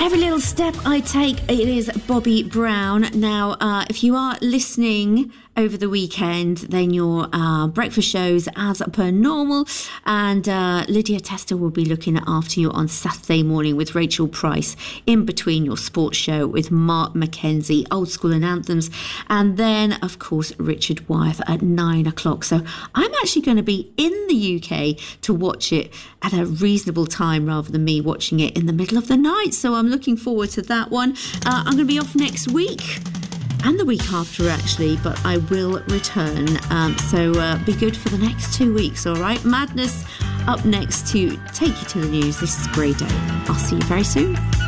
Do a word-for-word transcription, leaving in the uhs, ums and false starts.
Every little step I take, it is Bobby Brown. Now, uh, if you are listening over the weekend, then your uh, breakfast shows as per normal, and uh, Lydia Tester will be looking after you on Saturday morning with Rachel Price, in between your sports show with Mark Mackenzie, Old School and Anthems, and then of course Richard Wyeth at nine o'clock. So I'm actually going to be in the U K to watch it at a reasonable time rather than me watching it in the middle of the night, so I'm looking forward to that one. uh, I'm going to be off next week and the week after actually, but I will return, um, so uh, be good for the next two weeks. All right, Madness up next to take you to the news. This is Grey Day. I'll see you very soon.